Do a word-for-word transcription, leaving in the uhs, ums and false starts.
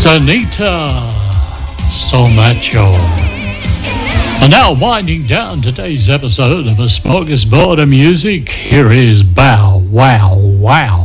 Sanita So Macho. And now, winding down today's episode of A Smorgasbord of Music, here is Bow Wow Wow.